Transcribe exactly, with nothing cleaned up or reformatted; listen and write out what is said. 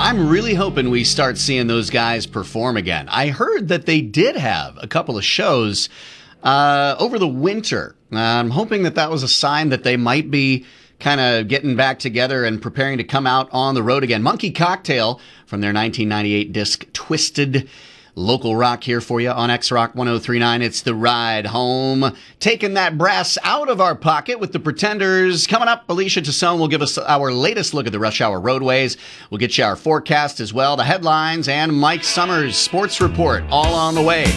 I'm really hoping we start seeing those guys perform again. I heard that they did have a couple of shows uh, over the winter. Uh, I'm hoping that that was a sign that they might be kind of getting back together and preparing to come out on the road again. Monkey Cocktail from their nineteen ninety-eight disc Twisted. Local rock here for you on X-Rock one oh three point nine. It's The Ride Home. Taking that brass out of our pocket with the Pretenders. Coming up, Alicia Tassone will give us our latest look at the rush hour roadways. We'll get you our forecast as well, the headlines, and Mike Summers' sports report all on the way.